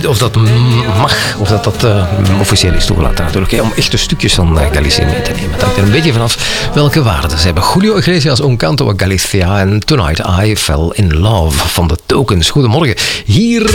niet of dat mag, of dat officieel is toegelaten natuurlijk. Om echte stukjes van Galicia mee te nemen. Het hangt er een beetje vanaf welke waarden ze hebben. Julio Iglesias, Un Canto a Galicia en Tonight I Fell in Love van de Tokens. Goedemorgen. Hier